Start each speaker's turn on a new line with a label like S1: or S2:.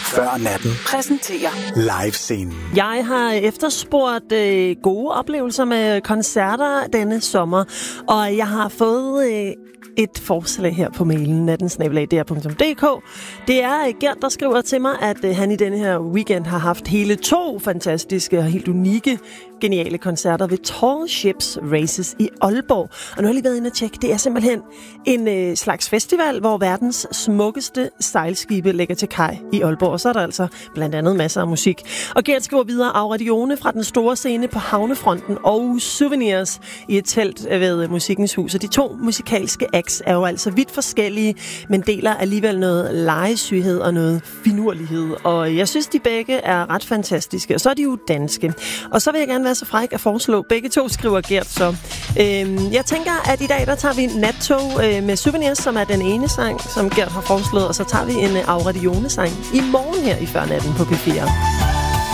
S1: Før natten
S2: præsenterer
S1: Live-scenen.
S3: Jeg har efterspurgt gode oplevelser med koncerter denne sommer, og jeg har fået et forslag her på mailen nattensnabelag.dr.dk. Det er Gert, der skriver til mig, at han i denne her weekend har haft hele 2 fantastiske og helt unikke, geniale koncerter ved Tall Ships Races i Aalborg. Og nu har jeg lige været inde og tjekke. Det er simpelthen en slags festival, hvor verdens smukkeste sejlskibe lægger til kaj i Aalborg. Og så er der altså blandt andet masser af musik. Og Gert skriver videre: Aura Dione fra den store scene på Havnefronten og Souvenirs i et telt ved Musikkens Hus. Og de 2 musikalske acts er jo altså vidt forskellige, men deler alligevel noget legesyghed og noget finurlighed. Og jeg synes, de begge er ret fantastiske. Og så er de jo danske. Og så vil jeg gerne være så fræk at foreslå. Begge 2 skriver Gert så. Jeg tænker, at i dag der tager vi Nattog med Souvenirs, som er den ene sang, som Gert har foreslået. Og så tager vi en Aura Dione-sang i morgen her i Førnatten på P4.